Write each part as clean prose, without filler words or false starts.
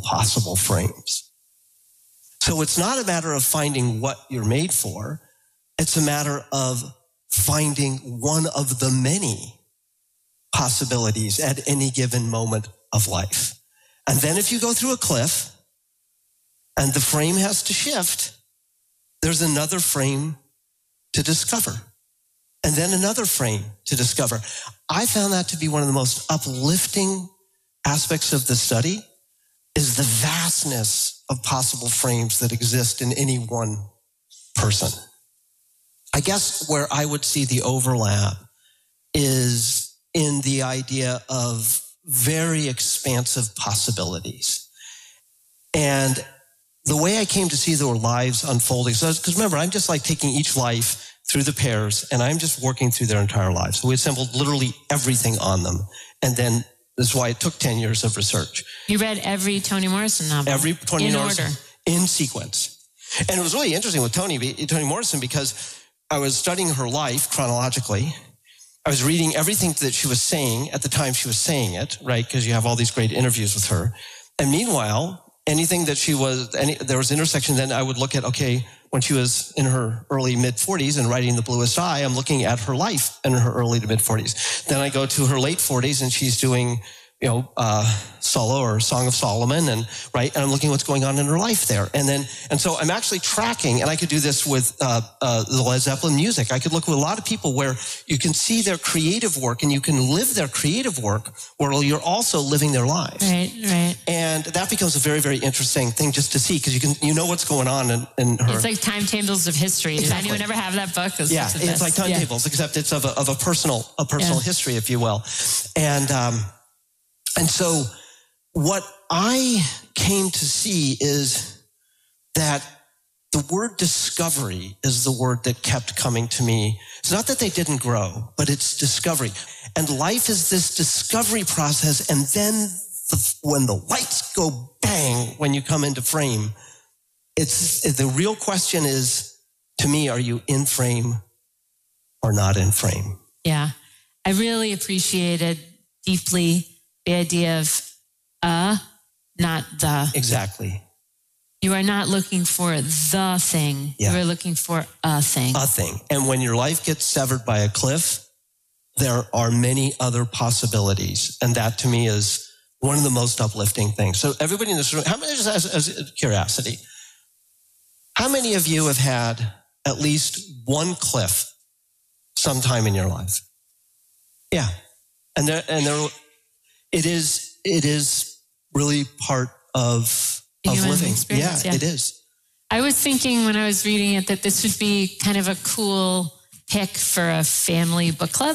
possible frames. So it's not a matter of finding what you're made for. It's a matter of finding one of the many possibilities at any given moment of life. And then if you go through a cliff and the frame has to shift, there's another frame to discover. And then another frame to discover. I found that to be one of the most uplifting aspects of the study, is the vastness of possible frames that exist in any one person. I guess where I would see the overlap is in the idea of very expansive possibilities. And the way I came to see their lives unfolding, because remember, I'm just like taking each life through the pairs, and I'm just working through their entire lives. So we assembled literally everything on them. And then this is why it took 10 years of research. You read every Toni Morrison novel? Every Toni Morrison. In order. In sequence. And it was really interesting with Toni Morrison, because I was studying her life chronologically. I was reading everything that she was saying at the time she was saying it, right? Because you have all these great interviews with her. And meanwhile, anything that there was intersection, then I would look at, okay, when she was in her early mid-40s and writing The Bluest Eye, I'm looking at her life in her early to mid-40s. Then I go to her late 40s and she's doing, Solo or Song of Solomon, and I'm looking at what's going on in her life there. And so I'm actually tracking, and I could do this with the Led Zeppelin music. I could look with a lot of people where you can see their creative work and you can live their creative work while you're also living their lives. Right. And that becomes a very, very interesting thing just to see, because you know what's going on in her. It's like timetables of history. Exactly. Did anyone ever have that book? It's like timetables, except it's of a personal history, if you will. And so what I came to see is that the word discovery is the word that kept coming to me. It's not that they didn't grow, but it's discovery. And life is this discovery process. And then when the lights go bang, when you come into frame, the real question is, to me, are you in frame or not in frame? Yeah. I really appreciated deeply the idea of not the. Exactly. You are not looking for the thing. Yeah. You are looking for a thing. A thing. And when your life gets severed by a cliff, there are many other possibilities. And that to me is one of the most uplifting things. So everybody in this room, how many, just as curiosity, how many of you have had at least one cliff sometime in your life? Yeah. And it is really part of living. Yeah, it is. I was thinking when I was reading it that this would be kind of a cool pick for a family book club.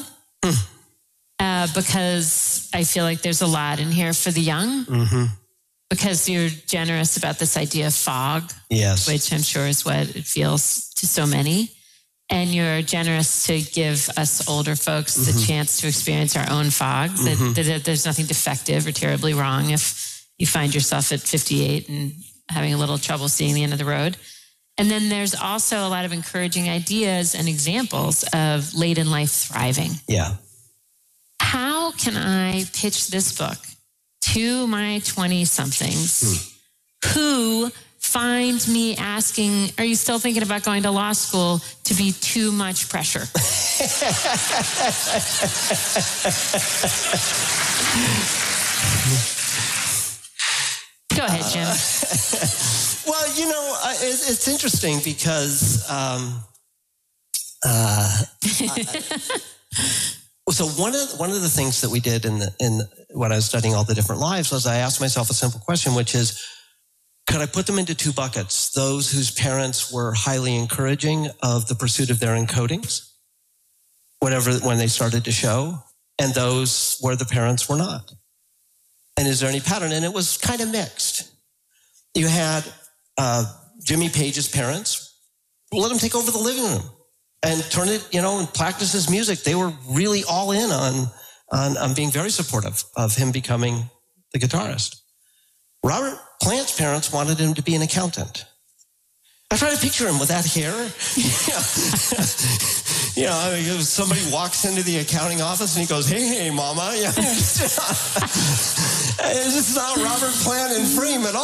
Because I feel like there's a lot in here for the young. Mm-hmm. Because you're generous about this idea of fog. Yes. Which I'm sure is what it feels to so many. And you're generous to give us older folks the chance to experience our own fog. That there's nothing defective or terribly wrong if you find yourself at 58 and having a little trouble seeing the end of the road. And then there's also a lot of encouraging ideas and examples of late in life thriving. Yeah. How can I pitch this book to my 20-somethings who find me asking, are you still thinking about going to law school, to be too much pressure? Go ahead, Jim. Well, it's interesting because so one of the things that we did in when I was studying all the different lives was I asked myself a simple question, which is, could I put them into two buckets? Those whose parents were highly encouraging of the pursuit of their encodings, when they started to show, and those where the parents were not. And is there any pattern? And it was kind of mixed. You had Jimmy Page's parents let him take over the living room and turn it, and practice his music. They were really all in on being very supportive of him becoming the guitarist. Robert Plant's parents wanted him to be an accountant. I try to picture him with that hair. Somebody walks into the accounting office and he goes, hey, mama. It's just not Robert Plant in frame at all.